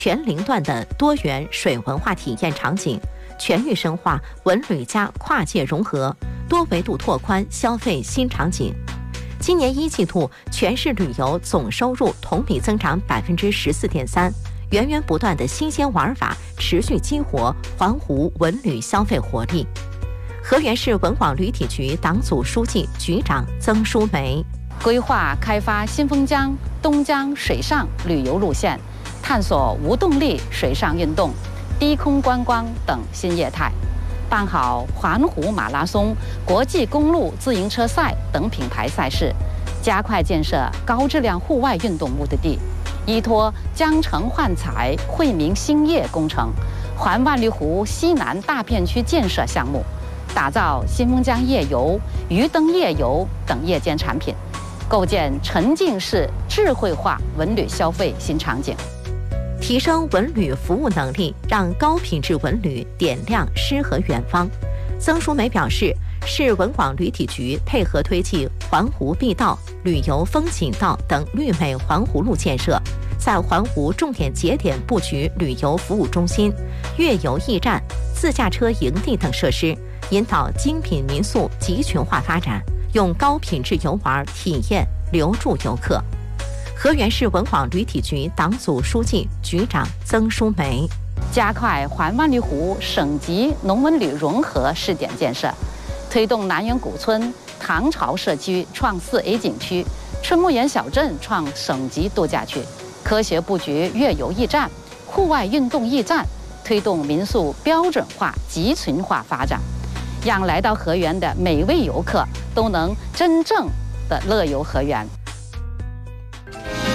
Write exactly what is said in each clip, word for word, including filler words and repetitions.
全龄段的多元水文化体验场景，全域深化文旅加跨界融合，多维度拓宽消费新场景。今年一季度，全市旅游总收入同比增长百分之十四点三，源源不断的新鲜玩法持续激活环湖文旅消费活力。河源市文广旅体局党组书记、局长曾淑梅。 规划开发新丰江、东江水上旅游路线，探索无动力水上运动、低空观光等新业态，办好环湖马拉松、国际公路自行车赛等品牌赛事，加快建设高质量户外运动目的地，依托江城焕彩惠民兴业工程、环万里湖西南大片区建设项目，打造新丰江夜游、鱼灯夜游等夜间产品，构建沉浸式智慧化文旅消费新场景， 提升文旅服务能力，让高品质文旅点亮诗和远方。曾淑梅表示，市文广旅体局配合推进环湖碧道、旅游风景道等绿美环湖路建设，在环湖重点节点布局旅游服务中心、乐游驿站、自驾车营地等设施，引导精品民宿集群化发展，用高品质游玩体验留住游客。河源市文广旅体局党组书记、局长曾淑梅。 加快环万里湖省级农文旅融合试点建设，推动南园古村、唐朝社区创四 A 景区、春木园小镇创省级度假区，科学布局乐游驿站、户外运动驿站，推动民宿标准化、集群化发展，让来到河源的每位游客都能真正的乐游河源。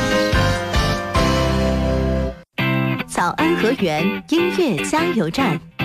早安河源音乐加油站。